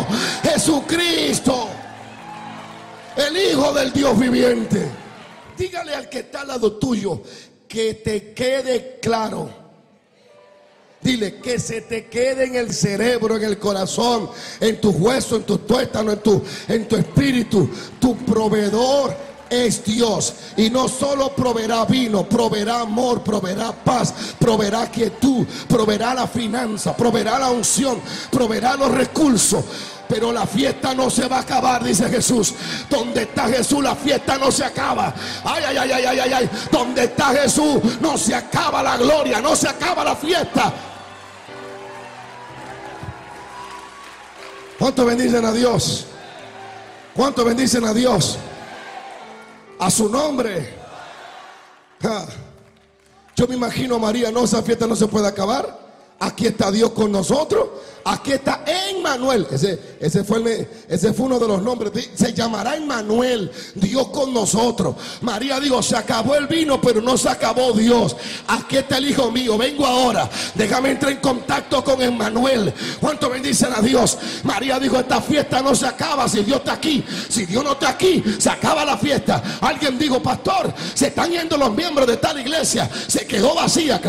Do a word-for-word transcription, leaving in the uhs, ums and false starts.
Jesucristo, Jesucristo, el Hijo del Dios viviente. Dígale al que está al lado tuyo que te quede claro. Dile que se te quede en el cerebro, en el corazón, en tus huesos, en tus tuétanos, en tu, en tu espíritu. Tu proveedor es Dios, y no solo proveerá vino, proveerá amor, proveerá paz, proveerá quietud, proveerá la finanza, proveerá la unción, proveerá los recursos. Pero la fiesta no se va a acabar, dice Jesús. Donde está Jesús, la fiesta no se acaba. Ay, ay, ay, ay, ay, ay. Donde está Jesús, no se acaba la gloria, no se acaba la fiesta. ¿Cuántos bendicen a Dios? ¿Cuántos bendicen a Dios? A su nombre. Ja. Yo me imagino a María, no, esa fiesta no se puede acabar. Aquí está Dios con nosotros. Aquí está Emmanuel. Ese, ese, fue el, ese fue uno de los nombres. Se llamará Emmanuel, Dios con nosotros. María dijo, se acabó el vino, pero no se acabó Dios. Aquí está el hijo mío, vengo ahora. Déjame entrar en contacto con Emmanuel. ¿Cuánto bendicen a Dios? María dijo, esta fiesta no se acaba si Dios está aquí. Si Dios no está aquí, se acaba la fiesta. Alguien dijo, pastor, se están yendo los miembros de tal iglesia, se quedó vacía.